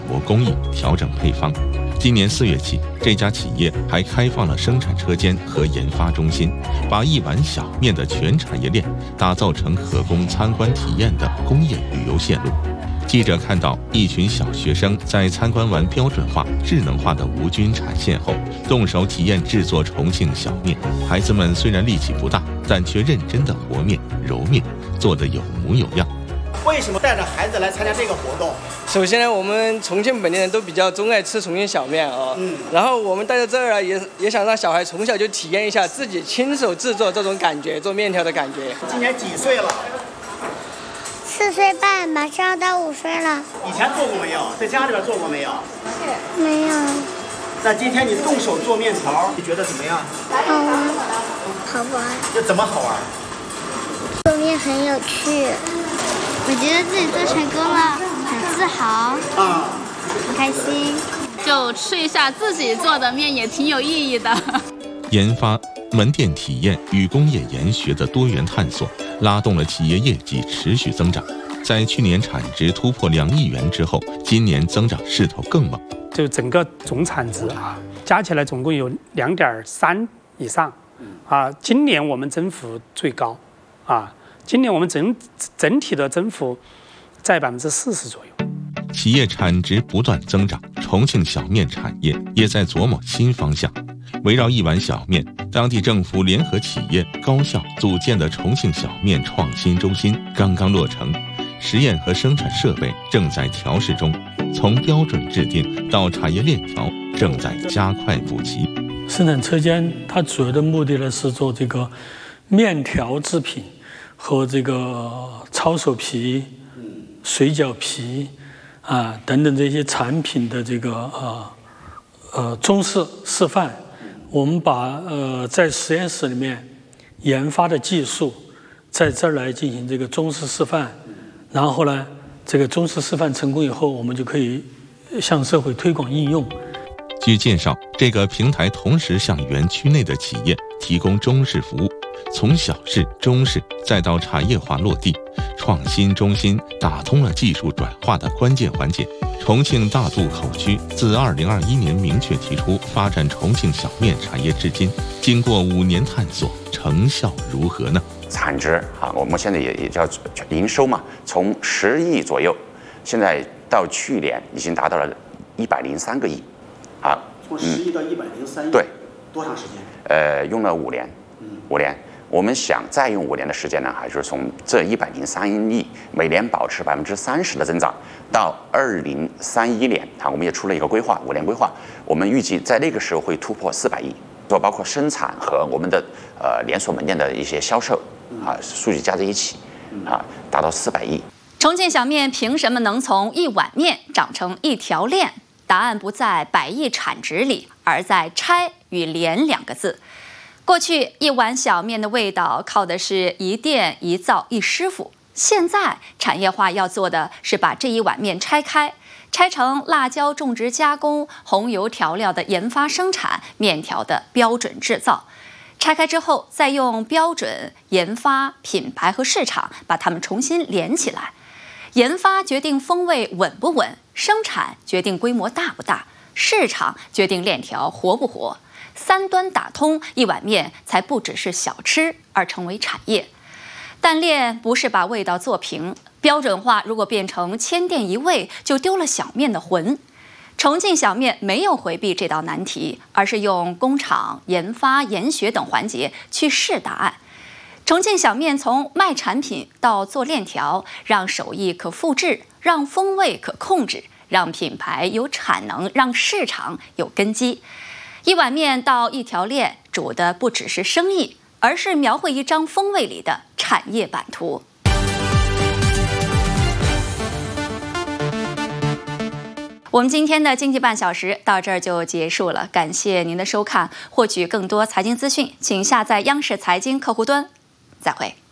磨工艺，调整配方。今年4月起，这家企业还开放了生产车间和研发中心，把一碗小面的全产业链打造成可供参观体验的工业旅游线路。记者看到一群小学生在参观完标准化、智能化的无菌产线后，动手体验制作重庆小面。孩子们虽然力气不大，但却认真的和面、揉面，做得有模有样。 为什么带着孩子来参加这个活动？ 首先呢，我们重庆本地人都比较钟爱吃重庆小面啊，然后我们带到这儿也想让小孩从小就体验一下自己亲手制作这种感觉，做面条的感觉。 今年几岁了 ？4岁半，马上要到5岁了。 以前做过没有？在家里边做过没有？ 没有。 那今天你动手做面条，你觉得怎么样？ 好玩，好玩。 这怎么好玩？ 做面很有趣，我觉得自己做成功了，很自豪，很开心。 就吃一下自己做的面也挺有意义的。 研发、门店体验与工业研学的多元探索，拉动了企业业绩持续增长。在去年产值突破2亿元之后，今年增长势头更猛。 就整个总产值加起来总共有2.3以上今年我们增幅最高今年我们整体的增幅在40%左右。 企业产值不断增长，重庆小面产业也在琢磨新方向。围绕一碗小面，当地政府联合企业、高校组建的重庆小面创新中心刚刚落成，实验和生产设备正在调试中，从标准制定到产业链条正在加快补齐。 生产车间它主要的目的呢是做这个面条制品和这个抄手皮、水饺皮等等这些产品的这个中式示范。我们把在实验室里面研发的技术在这儿来进行这个中式示范，然后呢，这个中式示范成功以后，我们就可以向社会推广应用。 据介绍，这个平台同时向园区内的企业提供中式服务，从小式、中式再到产业化落地，创新中心打通了技术转化的关键环节。重庆大渡口区自2021年明确提出发展重庆小面产业至今，经过5年探索，成效如何呢？ 产值我们现在也叫营收嘛，从10亿左右，现在到去年已经达到了103个亿从10亿到103亿， 对， 多长时间？ 用了5年，5年。我们想再用5年的时间呢，还是从这103亿每年保持30%的增长，到2031年我们也出了一个规划，5年规划，我们预计在那个时候会突破400亿，包括生产和我们的连锁门店的一些销售数据加在一起达到400亿。 重庆小面凭什么能从一碗面长成一条链？答案不在100亿产值里，而在拆与连2个字。过去一碗小面的味道靠的是一店一灶一师傅，现在产业化要做的是把这一碗面拆开，拆成辣椒种植加工、红油调料的研发生产、面条的标准制造。拆开之后，再用标准、研发、品牌和市场把它们重新连起来。研发决定风味稳不稳，生产决定规模大不大，市场决定链条活不活。3端打通，一碗面才不只是小吃，而成为产业。但链不是把味道做平，标准化如果变成千店一味，就丢了小面的魂。重庆小面没有回避这道难题，而是用工厂、研发、研学等环节去试答案。重庆小面从卖产品到做链条，让手艺可复制，让风味可控制，让品牌有产能，让市场有根基。一碗面到一条链，主的不只是生意，而是描绘一张风味里的产业版图。我们今天的经济半小时到这儿就结束了，感谢您的收看。获取更多财经资讯，请下载央视财经客户端。再会。